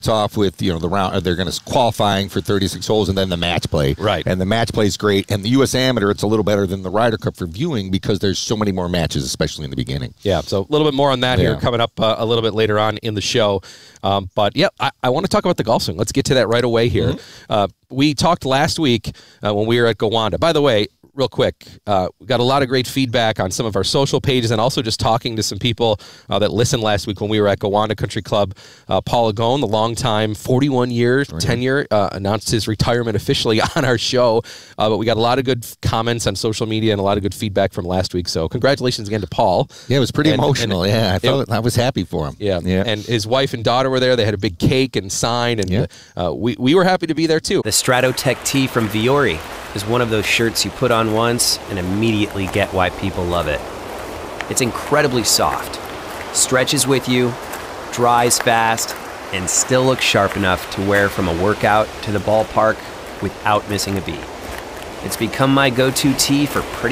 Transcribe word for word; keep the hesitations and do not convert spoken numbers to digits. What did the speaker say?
off with, you know, the round, they're going to qualifying for thirty-six holes and then the match play. Right. And the match play is great. And the U S Amateur, it's a little better than the Ryder Cup for viewing because there's so many more matches, especially in the beginning. Yeah, so a little bit more on that Yeah. here coming up uh, a little bit later on in the show. Um, but, yeah, I, I want to talk about the golf swing. Let's get to that right away here. Mm-hmm. Uh, we talked last week uh, when we were at Gowanda. By the way, real quick, uh, we got a lot of great feedback on some of our social pages and also just talking to some people uh, that listened last week when we were at Gowanda Country Club. Uh, Paul Agone, the longtime forty-one year tenure, uh, announced his retirement officially on our show. Uh, but we got a lot of good comments on social media and a lot of good feedback from last week. So congratulations again to Paul. Yeah, it was pretty and, emotional. And, yeah, I felt it, I was happy for him. Yeah. yeah, and his wife and daughter were there. They had a big cake and sign, and yeah. uh, we, we were happy to be there too. The Stratotech tee from Viore is one of those shirts you put on once and immediately get why people love it. It's incredibly soft, stretches with you, dries fast, and still looks sharp enough to wear from a workout to the ballpark without missing a beat. It's become my go-to tee for pretty